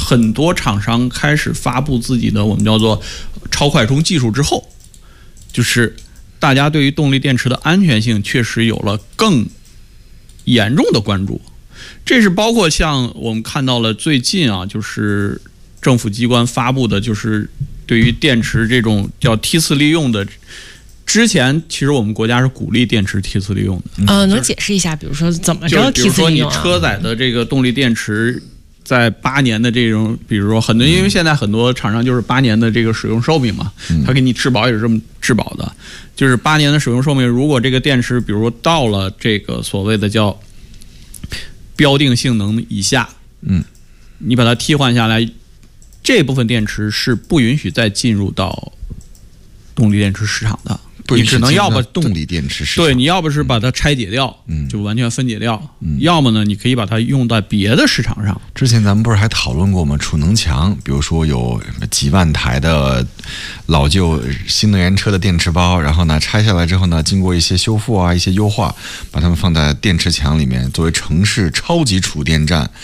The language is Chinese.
很多厂商开始发布自己的我们叫做超快充技术之后，就是大家对于动力电池的安全性确实有了更严重的关注。这是包括像我们看到了最近啊，就是政府机关发布的，就是对于电池这种叫梯次利用的。之前其实我们国家是鼓励电池梯次利用的。 能解释一下，比如说怎么着梯次利用啊？ 比如说你车载的这个动力电池，在8年的这种，比如说很多，因为现在很多厂商就是8年的这个使用寿命嘛，他给你质保也是这么质保的，就是8年的使用寿命。如果这个电池，比如说到了这个所谓的叫标定性能以下，你把它替换下来，这部分电池是不允许再进入到动力电池市场的。你只能要么动力电池市场， 对，你要不是把它拆解掉，就完全分解掉，要么呢，你可以把它用在别的市场上。 之前咱们不是还讨论过吗？储能墙，比如说有几万台的老旧新能源车的电池包，然后呢拆下来之后呢，经过一些修复啊、一些优化，把它们放在电池墙里面，作为城市超级储电站